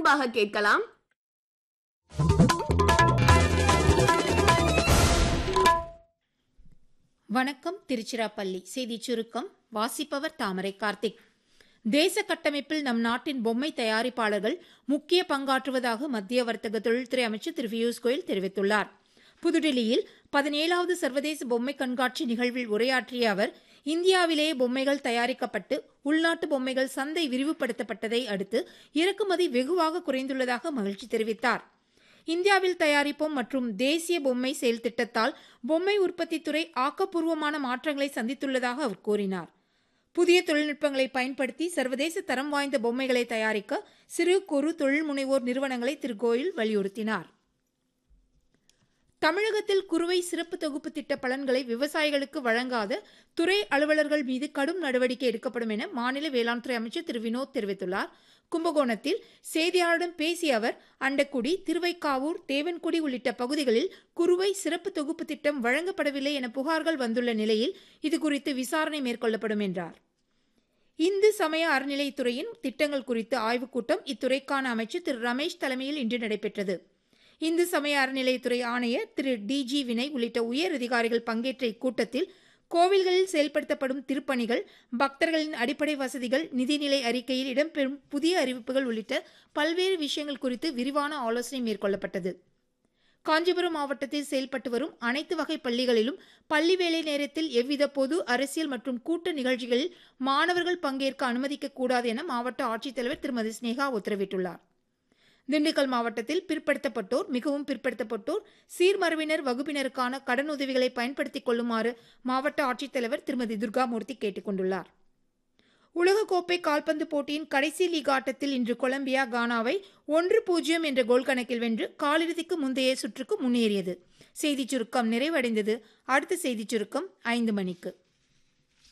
விறுவிறுப்பாக கேட்கலாம். வணக்கம். திருச்சிராப்பள்ளி செய்தி சுருக்கம் வாசிப்பவர் தாமரை கார்த்திக். தேச கட்டமைப்பில் நம் நாட்டின் பொம்மை தயாரிப்பாளர்கள் முக்கிய பங்காற்றுவதாக மத்திய வர்த்தக தொழில்துறை அமைச்சர் திரு பியூஷ் கோயல் தெரிவித்துள்ளார். புதுடில்லியில் 17வது சர்வதேச பொம்மை கண்காட்சி நிகழ்வில் உரையாற்றிய அவர், இந்தியாவிலேயே பொம்மைகள் தயாரிக்கப்பட்டு உள்நாட்டு பொம்மைகள் சந்தை விரிவுபடுத்தப்பட்டதை அடுத்து இறக்குமதி வெகுவாக குறைந்துள்ளதாக மகிழ்ச்சி தெரிவித்தார். இந்தியாவில் தயாரிப்போம் மற்றும் தேசிய பொம்மை செயல் திட்டத்தால் பொம்மை உற்பத்தி துறை ஆக்கப்பூர்வமான மாற்றங்களை சந்தித்துள்ளதாக அவர் கூறினார். புதிய தொழில்நுட்பங்களை பயன்படுத்தி சர்வதேச தரம் வாய்ந்த பொம்மைகளை தயாரிக்க சிறு குறு தொழில் முனைவோர் நிறுவனங்களை திரு கோயல் வலியுறுத்தினார். தமிழகத்தில் குறுவை சிறப்பு தொகுப்பு திட்ட பலன்களை விவசாயிகளுக்கு வழங்காத துறை அலுவலர்கள் மீது கடும் நடவடிக்கை எடுக்கப்படும் என மாநில வேளாண் துறை அமைச்சர் திரு வினோத் தெரிவித்துள்ளார். கும்பகோணத்தில் செய்தியாளர்களிடம் பேசிய அவர், அண்டக்குடி, திருவைக்காவூர், தேவன்குடி உள்ளிட்ட பகுதிகளில் குறுவை சிறப்பு தொகுப்பு திட்டம் வழங்கப்படவில்லை என புகார்கள் வந்துள்ள நிலையில் இதுகுறித்து விசாரணை மேற்கொள்ளப்படும் என்றார். இந்து சமய அறநிலையத்துறையின் திட்டங்கள் குறித்த ஆய்வுக் கூட்டம் இத்துறைக்கான அமைச்சர் திரு ரமேஷ் தலைமையில் இன்று நடைபெற்றது. இந்து சமய அறநிலையத்துறை ஆணையர் திரு டி.ஜி. வினய் உள்ளிட்ட உயர் அதிகாரிகள் பங்கேற்ற இக்கூட்டத்தில் கோவில்களில் செயல்படுத்தப்படும் திருப்பணிகள், பக்தர்களின் அடிப்படை வசதிகள், நிதிநிலை அறிக்கையில் இடம்பெறும் புதிய அறிவிப்புகள் உள்ளிட்ட பல்வேறு விஷயங்கள் குறித்து விரிவான ஆலோசனை மேற்கொள்ளப்பட்டது. காஞ்சிபுரம் மாவட்டத்தில் செயல்பட்டு வரும் அனைத்து வகை பள்ளிகளிலும் பள்ளி வேலை நேரத்தில் எவ்வித பொது, அரசியல் மற்றும் கூட்ட நிகழ்ச்சிகளில் மாணவர்கள் பங்கேற்க அனுமதிக்கக்கூடாது என மாவட்ட ஆட்சித்தலைவர் திருமதி ஸ்னேகா உத்தரவிட்டுள்ளார். திண்டுக்கல் மாவட்டத்தில் பிற்படுத்தப்பட்டோர், மிகவும் பிற்படுத்தப்பட்டோர், சீர்மரபினர் வகுப்பினருக்கான கடனுதவிகளை பயன்படுத்திக் கொள்ளுமாறு மாவட்ட ஆட்சித்தலைவர் திருமதி துர்காமூர்த்தி கேட்டுக் கொண்டுள்ளார். உலகக்கோப்பை கால்பந்து போட்டியின் கடைசி லீக் ஆட்டத்தில் இன்று கொலம்பியா கானாவை 1-0 என்ற கோல் கணக்கில் வென்று காலிறுதிக்கு முந்தைய சுற்றுக்கு முன்னேறியது. செய்திச் சுருக்கம் நிறைவடைந்தது. அடுத்த செய்திச் சுருக்கம் 5 மணிக்கு.